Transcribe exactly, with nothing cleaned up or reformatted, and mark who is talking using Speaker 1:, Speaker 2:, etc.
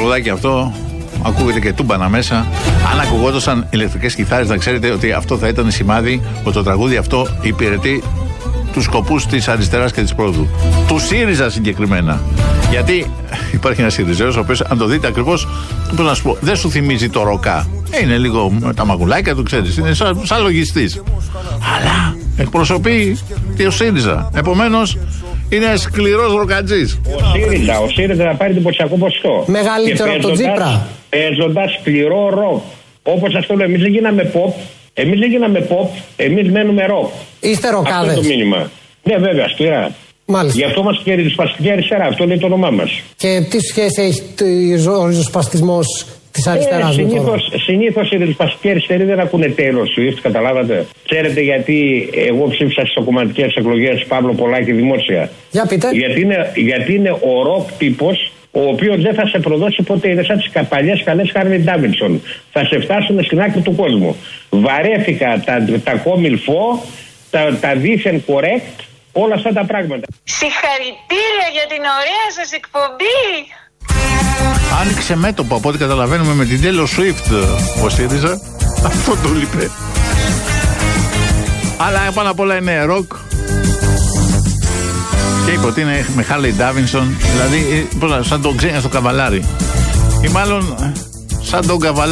Speaker 1: τραγουδάκι αυτό. Ακούγεται και τούμπανα μέσα. Αν ακουγόντουσαν ηλεκτρικές κιθάρες, να ξέρετε ότι αυτό θα ήταν σημάδι ότι το τραγούδι αυτό υπηρετεί τους σκοπούς της αριστεράς και της πρόοδου. Του ΣΥΡΙΖΑ συγκεκριμένα. Γιατί υπάρχει ένας ΣΥΡΙΖΑος, ο οποίος, αν το δείτε ακριβώς, πώς να σου πω, δεν σου θυμίζει το ροκά. Είναι λίγο με τα μαγουλάκια του, ξέρεις. Είναι σαν, σαν λογιστής. Αλλά εκπροσωπεί και ο ΣΥΡΙΖΑ. Επομένως, είναι σκληρός ροκατζής.
Speaker 2: Ο ΣΥΡΙΖΑ, ο ΣΥΡΙΖΑ θα πάρει τυπωσιακό ποσοστό.
Speaker 3: Μεγαλύτερο από τον Τσίπρα.
Speaker 2: Παίζοντας σκληρό ροκ. Όπως αυτό λέω, εμείς δεν γίναμε pop. Εμείς δεν γίναμε pop, εμείς μένουμε rock.
Speaker 3: Είστε ροκάδες.
Speaker 2: Αυτό είναι το μήνυμα. Ναι, βέβαια, σκληρά.
Speaker 3: Μάλιστα.
Speaker 2: Γι' αυτό είμαστε και ριζοσπαστική αριστερά, αυτό είναι το όνομά μας.
Speaker 3: Και τι σχέση έχει ο ριζοσπαστισμός της αριστεράς?
Speaker 2: Ε, συνήθως, συνήθως οι ριζοσπαστικοί αριστεροί δεν ακούνε Taylor Swift, καταλάβατε. Ξέρετε γιατί εγώ ψήφισα στις κομματικές εκλογές Παύλο Πολάκη δημόσια?
Speaker 3: Για πείτε.
Speaker 2: Γιατί είναι, γιατί είναι ο ροκ τύπος, ο οποίος δεν θα σε προδώσει ποτέ. Είναι σαν τις παλιές καλές Harley Davidson. Θα σε φτάσουν στην άκρη του κόσμου. Βαρέθηκα τα, τα κόμιλφό, τα, τα δίθεν correct, όλα αυτά τα πράγματα.
Speaker 4: Συγχαρητήρια για την ωραία σας εκπομπή.
Speaker 1: Άνοιξε μέτωπο από ό,τι καταλαβαίνουμε με την Taylor Swift ο ΣΥΡΙΖΑ. Αυτό το λείπε. Αλλά πάνω απ' όλα είναι ροκ. Και είπε ότι είναι με Harley Davidson, δηλαδή πώς, σαν τον ξένια στο καβαλάρι. Ή μάλλον σαν τον καβαλάρι.